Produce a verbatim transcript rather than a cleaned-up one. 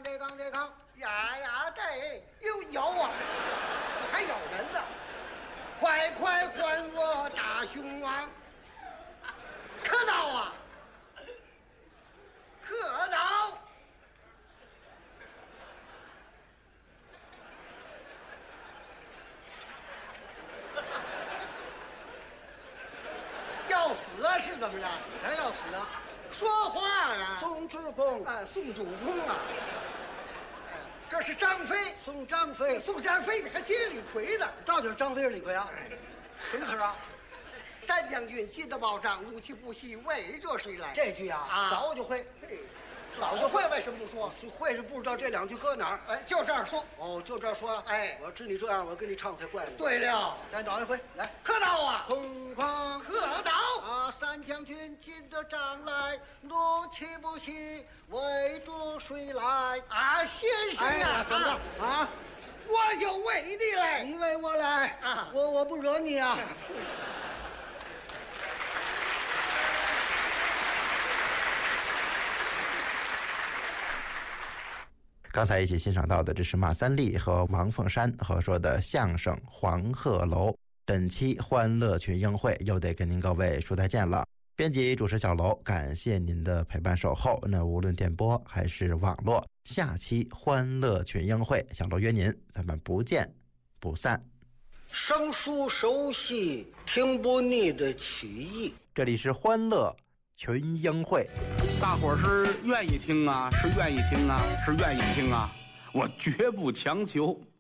得扛得扛， 呀呀得有咬啊，还咬人呢！快快还我大雄王！可恼啊！可恼！要死啊？是怎么着？ 还要死啊？ 说话呀！ 宋之公， 啊，宋主公啊！这是张飞， 宋张飞， 宋张飞，你还接李逵呢？ 到底是张飞是李逵啊？什么词啊？ 三将军记得保障，怒气不息，为着谁来？ 这句啊， 啊早就会。 嘿，早就会，为什么不说？ 是会是不知道这两句搁哪儿？ 哎，就这样说。 哦，就这儿说。 哎， 我知你这样，我跟你唱才怪呢。 对了， 再倒一回，来。 可恼啊！ 空旷可恼啊！三将军进得帐来，怒气不息，为着谁来？ 啊，先生哎啊， 怎么着啊？ 我就为你来。 你为我来啊我我不惹你啊。 刚才一起欣赏到的，这是马三立和王凤山合说的相声《黄鹤楼》。本期欢乐群英会又得跟您各位说再见了。编辑主持小楼，感谢您的陪伴守候。那无论电波还是网络，下期欢乐群英会，小楼约您，咱们不见不散。 生疏熟悉，听不腻的曲艺。 这里是欢乐群英会。 大伙儿是愿意听啊，是愿意听啊，是愿意听啊，我绝不强求。